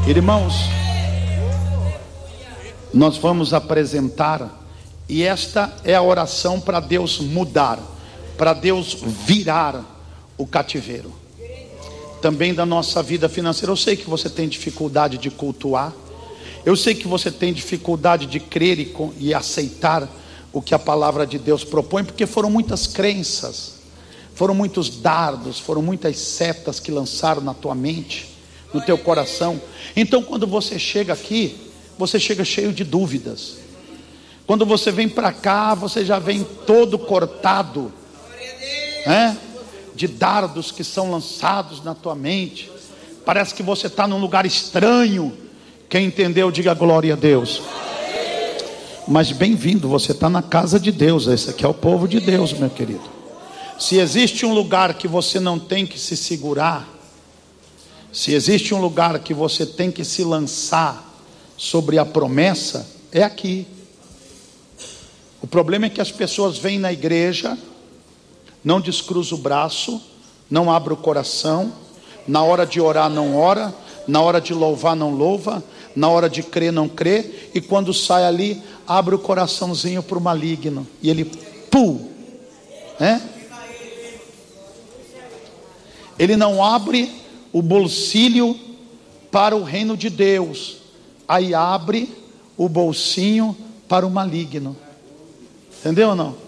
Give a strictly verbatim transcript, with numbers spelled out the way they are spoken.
Irmãos, nós vamos apresentar, e esta é a oração para Deus mudar, para Deus virar o cativeiro também da nossa vida financeira. Eu sei que você tem dificuldade de cultuar, eu sei que você tem dificuldade de crer e, e aceitar o que a palavra de Deus propõe, porque foram muitas crenças, foram muitos dardos, foram muitas setas que lançaram na tua mente, no teu coração. Então quando você chega aqui, você chega cheio de dúvidas. Quando você vem para cá, você já vem todo cortado, né? De dardos que são lançados na tua mente. Parece que você está num lugar estranho. Quem entendeu, diga glória a Deus. Mas bem-vindo, você está na casa de Deus. Esse aqui é o povo de Deus, meu querido. Se existe um lugar que você não tem que se segurar, se existe um lugar que você tem que se lançar sobre a promessa, é aqui. O problema é que as pessoas vêm na igreja, não descruza o braço, não abre o coração, na hora de orar não ora, na hora de louvar não louva, na hora de crer não crê, e quando sai ali, abre o coraçãozinho para o maligno, e ele, pum, né? Ele não abre o bolsilho para o reino de Deus, aí abre o bolsinho para o maligno. Entendeu ou não?